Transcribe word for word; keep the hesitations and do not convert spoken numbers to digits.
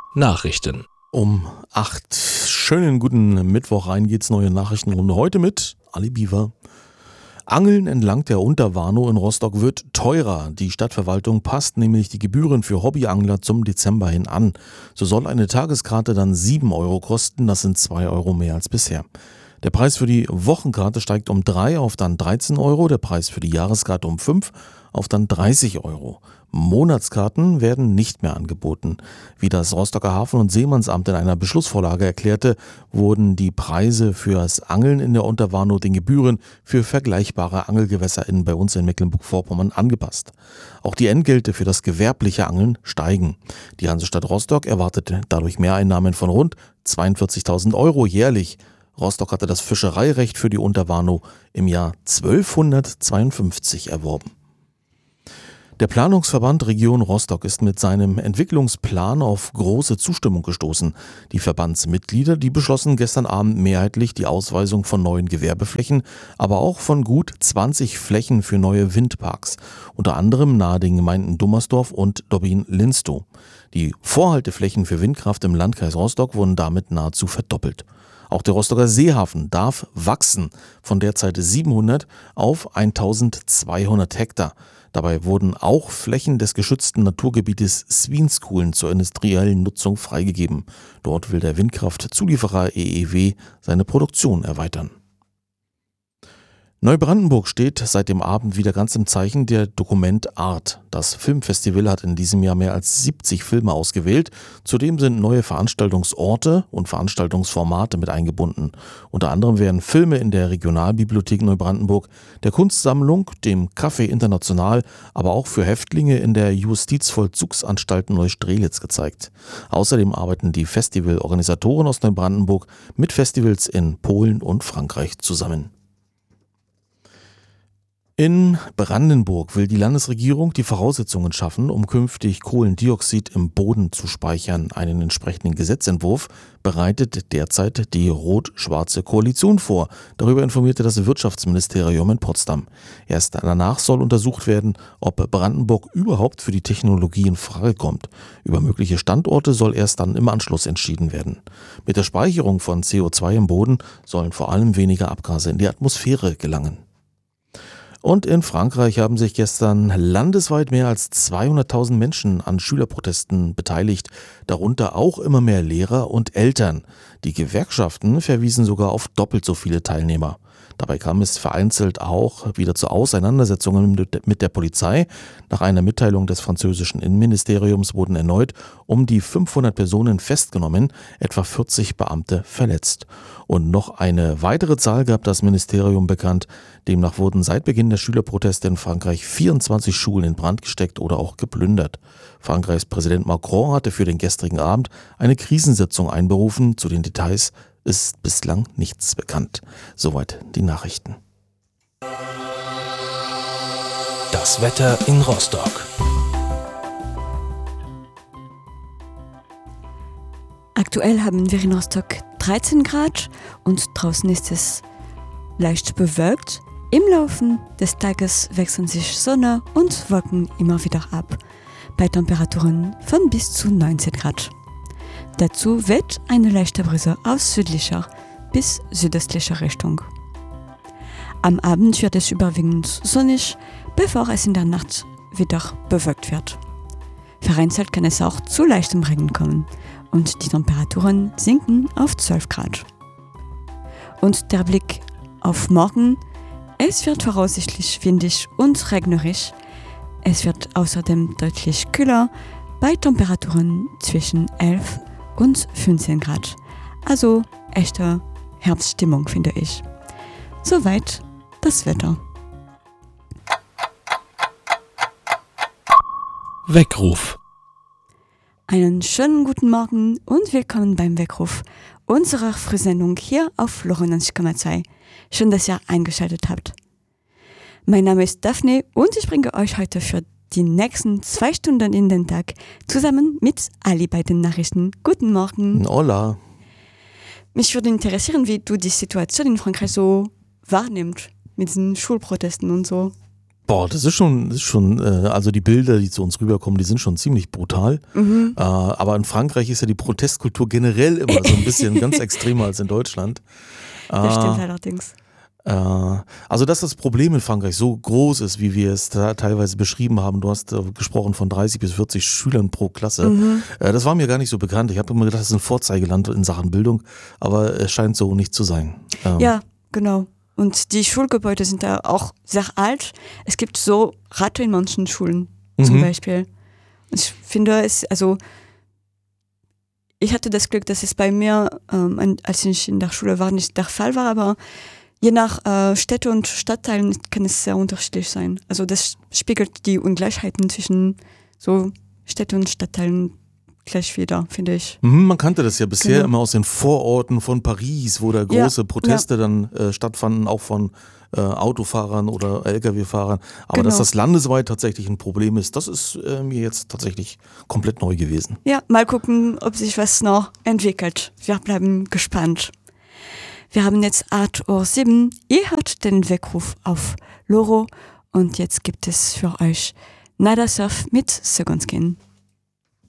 Nachrichten. Um acht. Schönen guten Mittwoch rein geht's, neue Nachrichtenrunde heute mit Ali Biewer. Angeln entlang der Unterwarnow in Rostock wird teurer. Die Stadtverwaltung passt nämlich die Gebühren für Hobbyangler zum Dezember hin an. So soll eine Tageskarte dann sieben Euro kosten, das sind zwei Euro mehr als bisher. Der Preis für die Wochenkarte steigt um drei auf dann dreizehn Euro, der Preis für die Jahreskarte um fünf auf dann dreißig Euro. Monatskarten werden nicht mehr angeboten. Wie das Rostocker Hafen- und Seemannsamt in einer Beschlussvorlage erklärte, wurden die Preise fürs Angeln in der Unterwarnow den Gebühren für vergleichbare Angelgewässer in, bei uns in Mecklenburg-Vorpommern angepasst. Auch die Entgelte für das gewerbliche Angeln steigen. Die Hansestadt Rostock erwartet dadurch Mehreinnahmen von rund zweiundvierzigtausend Euro jährlich. Rostock hatte das Fischereirecht für die Unterwarnow im Jahr zwölfhundertzweiundfünfzig erworben. Der Planungsverband Region Rostock ist mit seinem Entwicklungsplan auf große Zustimmung gestoßen. Die Verbandsmitglieder, die beschlossen gestern Abend mehrheitlich die Ausweisung von neuen Gewerbeflächen, aber auch von gut zwanzig Flächen für neue Windparks, unter anderem nahe den Gemeinden Dummersdorf und Dobbin-Linstow. Die Vorhalteflächen für Windkraft im Landkreis Rostock wurden damit nahezu verdoppelt. Auch der Rostocker Seehafen darf wachsen von derzeit siebenhundert auf eintausendzweihundert Hektar. Dabei wurden auch Flächen des geschützten Naturgebietes Swinskuhlen zur industriellen Nutzung freigegeben. Dort will der Windkraftzulieferer E E W seine Produktion erweitern. Neubrandenburg steht seit dem Abend wieder ganz im Zeichen der Dokument Art. Das Filmfestival hat in diesem Jahr mehr als siebzig Filme ausgewählt. Zudem sind neue Veranstaltungsorte und Veranstaltungsformate mit eingebunden. Unter anderem werden Filme in der Regionalbibliothek Neubrandenburg, der Kunstsammlung, dem Café International, aber auch für Häftlinge in der Justizvollzugsanstalt Neustrelitz gezeigt. Außerdem arbeiten die Festivalorganisatoren aus Neubrandenburg mit Festivals in Polen und Frankreich zusammen. In Brandenburg will die Landesregierung die Voraussetzungen schaffen, um künftig Kohlendioxid im Boden zu speichern. Einen entsprechenden Gesetzentwurf bereitet derzeit die rot-schwarze Koalition vor. Darüber informierte das Wirtschaftsministerium in Potsdam. Erst danach soll untersucht werden, ob Brandenburg überhaupt für die Technologie in Frage kommt. Über mögliche Standorte soll erst dann im Anschluss entschieden werden. Mit der Speicherung von C O zwei im Boden sollen vor allem weniger Abgase in die Atmosphäre gelangen. Und in Frankreich haben sich gestern landesweit mehr als zweihunderttausend Menschen an Schülerprotesten beteiligt, darunter auch immer mehr Lehrer und Eltern. Die Gewerkschaften verwiesen sogar auf doppelt so viele Teilnehmer. Dabei kam es vereinzelt auch wieder zu Auseinandersetzungen mit der Polizei. Nach einer Mitteilung des französischen Innenministeriums wurden erneut um die fünfhundert Personen festgenommen, etwa vierzig Beamte verletzt. Und noch eine weitere Zahl gab das Ministerium bekannt. Demnach wurden seit Beginn der Schülerproteste in Frankreich vierundzwanzig Schulen in Brand gesteckt oder auch geplündert. Frankreichs Präsident Macron hatte für den gestrigen Abend eine Krisensitzung einberufen. Zu den Details ist bislang nichts bekannt. Soweit die Nachrichten. Das Wetter in Rostock. Aktuell haben wir in Rostock dreizehn Grad und draußen ist es leicht bewölkt. Im Laufe des Tages wechseln sich Sonne und Wolken immer wieder ab, bei Temperaturen von bis zu neunzehn Grad. Dazu weht eine leichte Brise aus südlicher bis südöstlicher Richtung. Am Abend wird es überwiegend sonnig, bevor es in der Nacht wieder bewölkt wird. Vereinzelt kann es auch zu leichtem Regen kommen und die Temperaturen sinken auf zwölf Grad. Und der Blick auf morgen: Es wird voraussichtlich windig und regnerisch. Es wird außerdem deutlich kühler bei Temperaturen zwischen elf und fünfzehn Grad. Also echte Herbststimmung, finde ich. Soweit das Wetter. Weckruf. Einen schönen guten Morgen und willkommen beim Weckruf, unserer Frühsendung hier auf neunundneunzig Komma zwei. Schön, dass ihr eingeschaltet habt. Mein Name ist Daphne und ich bringe euch heute für die nächsten zwei Stunden in den Tag zusammen mit Ali bei den Nachrichten. Guten Morgen. Hola. Mich würde interessieren, wie du die Situation in Frankreich so wahrnimmst, mit diesen Schulprotesten und so. Boah, das ist schon, das ist schon äh, also die Bilder, die zu uns rüberkommen, die sind schon ziemlich brutal. Mhm. Äh, aber in Frankreich ist ja die Protestkultur generell immer so ein bisschen ganz extremer als in Deutschland. Das Äh, stimmt allerdings. Äh, also, dass das Problem in Frankreich so groß ist, wie wir es da teilweise beschrieben haben, du hast äh, gesprochen von dreißig bis vierzig Schülern pro Klasse, Mhm. äh, das war mir gar nicht so bekannt. Ich habe immer gedacht, das ist ein Vorzeigeland in Sachen Bildung, aber es scheint so nicht zu sein. Ähm, Ja, genau. Und die Schulgebäude sind da auch sehr alt. Es gibt so Ratte in manchen Schulen zum Mhm. Beispiel. Und ich finde es, also ich hatte das Glück, dass es bei mir, ähm, an- als ich in der Schule war, nicht der Fall war, aber je nach äh, Städte und Stadtteilen kann es sehr unterschiedlich sein. Also das spiegelt die Ungleichheiten zwischen so Städte und Stadtteilen gleich wieder, finde ich. Mhm, man kannte das ja bisher Genau. immer aus den Vororten von Paris, wo da große Ja, Proteste dann äh, stattfanden, auch von äh, Autofahrern oder L K W-Fahrern. Aber Genau. dass das landesweit tatsächlich ein Problem ist, das ist äh, mir jetzt tatsächlich komplett neu gewesen. Ja, mal gucken, ob sich was noch entwickelt. Wir bleiben gespannt. Wir haben jetzt acht Uhr sieben. Ihr hört den Weckruf auf Loro und jetzt gibt es für euch Nada Surf mit Second Skin.